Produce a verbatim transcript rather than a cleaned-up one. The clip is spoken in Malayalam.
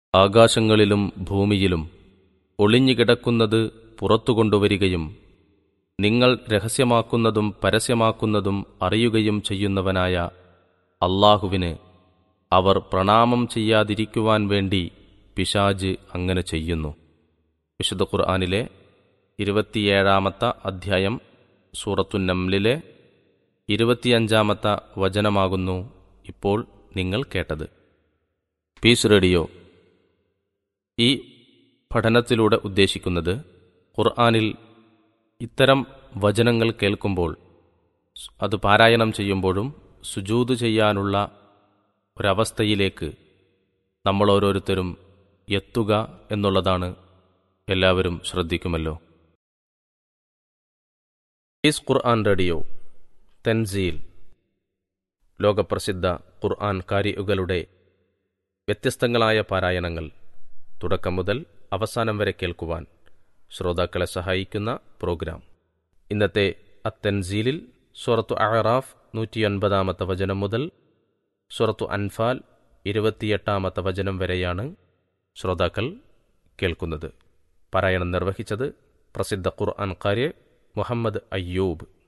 ആകാശങ്ങളിലും ഭൂമിയിലും ഒളിഞ്ഞുകിടക്കുന്നത് പുറത്തുകൊണ്ടുവരികയും നിങ്ങൾ രഹസ്യമാക്കുന്നതും പരസ്യമാക്കുന്നതും അറിയുകയും ചെയ്യുന്നവനായ അല്ലാഹുവിന് അവർ പ്രണാമം ചെയ്യാതിരിക്കുവാൻ വേണ്ടി പിശാച് അങ്ങനെ ചെയ്യുന്നു. വിശുദ്ധ ഖുർആനിലെ ഇരുപത്തിയേഴാമത്തെ അധ്യായം സൂറത്തുൻ നംലിലെ ഇരുപത്തിയഞ്ചാമത്തെ വചനമാകുന്നു ഇപ്പോൾ നിങ്ങൾ കേട്ടത്. പീസ് റേഡിയോ ഈ പഠനത്തിലൂടെ ഉദ്ദേശിക്കുന്നത് ഖുർആനിൽ ഇത്തരം വചനങ്ങൾ കേൾക്കുമ്പോൾ അത് പാരായണം ചെയ്യുമ്പോഴും സുജൂദ് ചെയ്യാനുള്ള ഒരവസ്ഥയിലേക്ക് നമ്മൾ ഓരോരുത്തരും എത്തുക എന്നുള്ളതാണ്. എല്ലാവരും ശ്രദ്ധിക്കുമല്ലോ. ഈസ് ഖുർആൻ റേഡിയോ തൻസീൽ ലോകപ്രസിദ്ധ ഖുർആൻ കാരികളുടെ വ്യത്യസ്തങ്ങളായ പാരായണങ്ങൾ തുടക്കം മുതൽ അവസാനം വരെ കേൾക്കുവാൻ ശ്രോതാക്കളെ സഹായിക്കുന്ന പ്രോഗ്രാം. ഇന്നത്തെ അത്തൻസീലിൽ സൂറത്തു അഅറാഫ് നൂറ്റിയൊൻപതാമത്തെ വചനം മുതൽ സൂറത്തു അൻഫാൽ ഇരുപത്തിയെട്ടാമത്തെ വചനം വരെയാണ് ശ്രോതാക്കൾ കേൾക്കുന്നത്. പാരായണം നിർവഹിച്ചത് പ്രസിദ്ധ ഖുർആൻ ഖാരി മുഹമ്മദ് അയ്യൂബ്.